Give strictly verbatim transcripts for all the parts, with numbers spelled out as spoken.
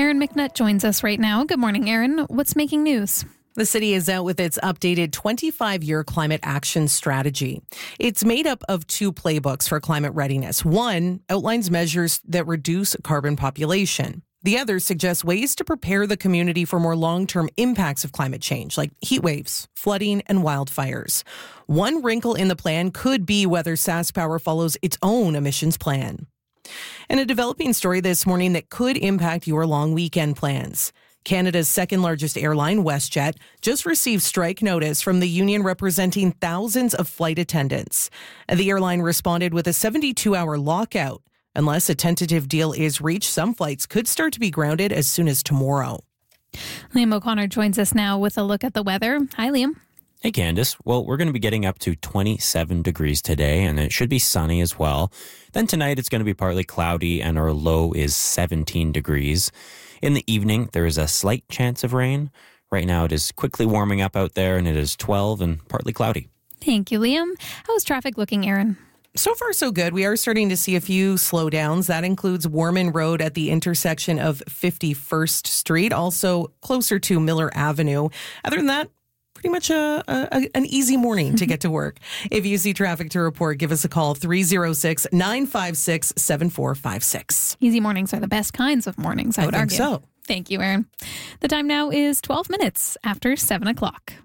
Erin McNutt joins us right now. Good morning, Erin. What's making news? The city is out with its updated twenty-five-year climate action strategy. It's made up of two playbooks for climate readiness. One outlines measures that reduce carbon population. The other suggests ways to prepare the community for more long-term impacts of climate change, like heat waves, flooding, and wildfires. One wrinkle in the plan could be whether SaskPower follows its own emissions plan. And a developing story this morning that could impact your long weekend plans. Canada's second largest airline, WestJet, just received strike notice from the union representing thousands of flight attendants. The airline responded with a seventy-two hour lockout. Unless a tentative deal is reached, some flights could start to be grounded as soon as tomorrow. Liam O'Connor joins us now with a look at the weather. Hi, Liam. Hey, Candace. Well, we're going to be getting up to twenty-seven degrees today, and it should be sunny as well. Then tonight, it's going to be partly cloudy, and our low is seventeen degrees. In the evening, there is a slight chance of rain. Right now, it is quickly warming up out there, and it is twelve and partly cloudy. Thank you, Liam. How's traffic looking, Erin? So far, so good. We are starting to see a few slowdowns. That includes Warman Road at the intersection of fifty-first Street, also closer to Miller Avenue. Other than that, pretty much a, a an easy morning to get to work. If you see traffic to report, give us a call, three oh six, nine five six, seven four five six. Easy mornings are the best kinds of mornings, I would I think argue. so. Thank you, Erin. The time now is twelve minutes after seven o'clock.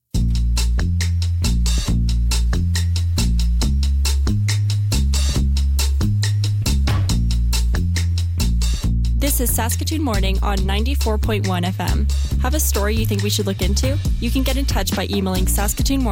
This is Saskatoon Morning on ninety-four point one F M. Have a story you think we should look into? You can get in touch by emailing Saskatoon Morning